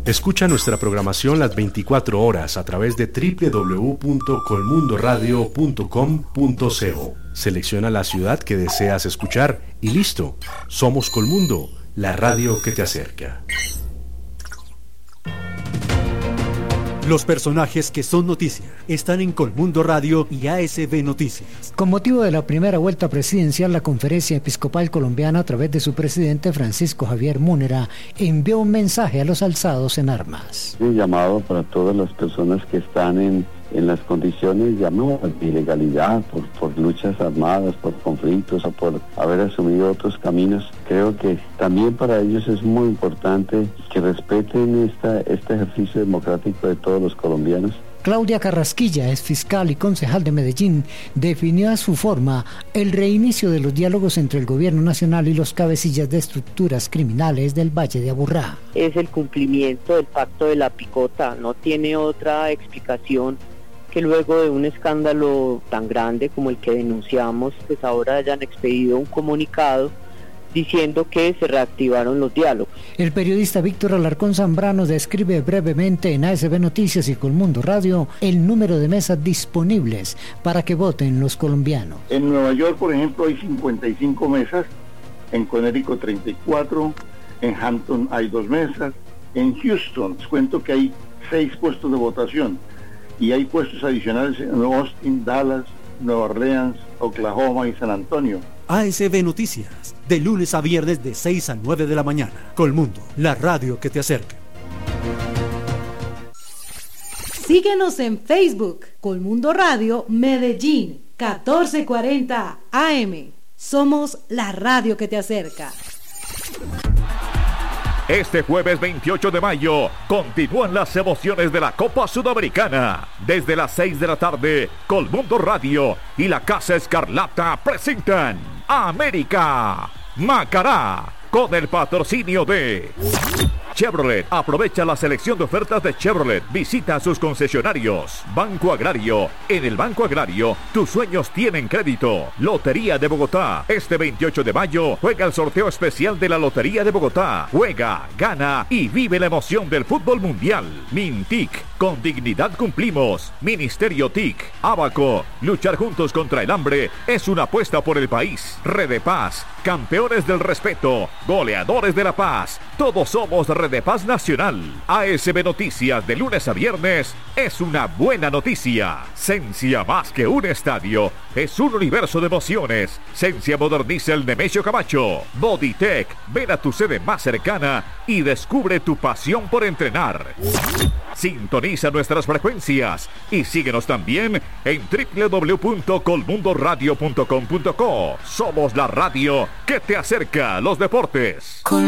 Escucha nuestra programación las 24 horas a través de www.colmundoradio.com.co. Selecciona la ciudad que deseas escuchar y listo. Somos Colmundo, la radio que te acerca. Los personajes que son noticia están en Colmundo Radio y ASB Noticias. Con motivo de la primera vuelta presidencial, la Conferencia Episcopal Colombiana, a través de su presidente Francisco Javier Múnera, envió un mensaje a los alzados en armas. Un llamado para todas las personas que están en las condiciones llamadas de ilegalidad, por luchas armadas, por conflictos o por haber asumido otros caminos. Creo que también para ellos es muy importante que respeten este ejercicio democrático de todos los colombianos. Claudia Carrasquilla, ex fiscal y concejal de Medellín, definió a su forma el reinicio de los diálogos entre el gobierno nacional y los cabecillas de estructuras criminales del Valle de Aburrá. Es el cumplimiento del pacto de la picota, no tiene otra explicación que luego de un escándalo tan grande como el que denunciamos, pues ahora hayan expedido un comunicado diciendo que se reactivaron los diálogos. El periodista Víctor Alarcón Zambrano describe brevemente en ASB Noticias y Colmundo Radio el número de mesas disponibles para que voten los colombianos. En Nueva York, por ejemplo, hay 55 mesas, en Connecticut 34, en Hampton hay 2 mesas, en Houston les cuento que hay 6 puestos de votación y hay puestos adicionales en Austin, Dallas, Nueva Orleans, Oklahoma y San Antonio. ASB Noticias, de lunes a viernes de 6 a 9 de la mañana. Colmundo, la radio que te acerca. Síguenos en Facebook, Colmundo Radio Medellín, 1440 AM. Somos la radio que te acerca. Este jueves 28 de mayo continúan las emociones de la Copa Sudamericana. Desde las 6 de la tarde, Colmundo Radio y la Casa Escarlata presentan América Macará, con el patrocinio de Chevrolet. Aprovecha la selección de ofertas de Chevrolet. Visita sus concesionarios. Banco Agrario. En el Banco Agrario, tus sueños tienen crédito. Lotería de Bogotá. Este 28 de mayo juega el sorteo especial de la Lotería de Bogotá. Juega, gana y vive la emoción del fútbol mundial. Mintic. Con dignidad cumplimos. Ministerio TIC. Abaco. Luchar juntos contra el hambre es una apuesta por el país. Red Paz. Campeones del respeto. Goleadores de la paz. Todos somos Red Paz Nacional. ASB Noticias de lunes a viernes es una buena noticia. Sencia, más que un estadio, es un universo de emociones. Sencia moderniza el Nemesio Camacho. Bodytech. Ven a tu sede más cercana y descubre tu pasión por entrenar. Sintoniza nuestras frecuencias y síguenos también en www.colmundoradio.com.co. Somos la radio que te acerca a los deportes.